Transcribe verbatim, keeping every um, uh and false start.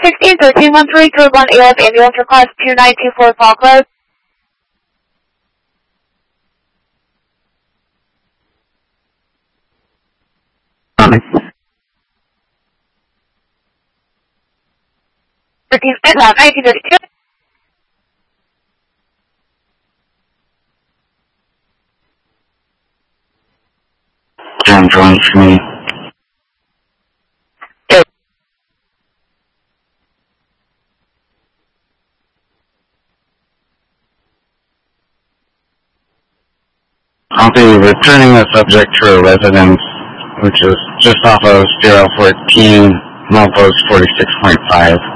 sixteen thirteen one three three one A F ambulance request two nine two four Falk Road. thirteen nineteen thirty-two. John Jones for me. I'll be returning the subject to a residence, which is just off of zero fourteen, milepost forty-six point five.